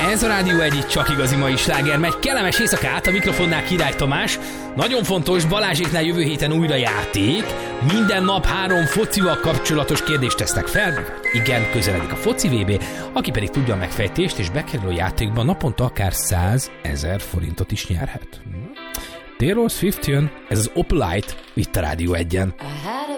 Ez a Rádió 1, csak igazi mai sláger megy. Kellemes éjszakát, a mikrofonnál Király Tamás. Nagyon fontos, Balázséknál jövő héten újra játék. Minden nap 3 focival kapcsolatos kérdést tesznek fel. Igen, közeledik a foci VB. Aki pedig tudja a megfejtést és bekerül a játékba, naponta akár 100 000 forintot is nyerhet. Taylor Swift jön, ez az Opalite, itt a Rádió 1-en.